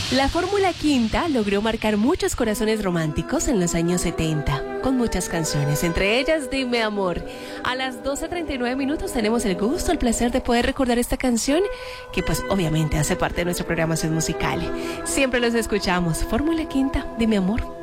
La Fórmula Quinta logró marcar muchos corazones románticos en los años 70, con muchas canciones, entre ellas Dime Amor. A las 12:39 tenemos el gusto, el placer de poder recordar esta canción, que pues obviamente hace parte de nuestra programación musical. Siempre los escuchamos. Fórmula Quinta, Dime Amor.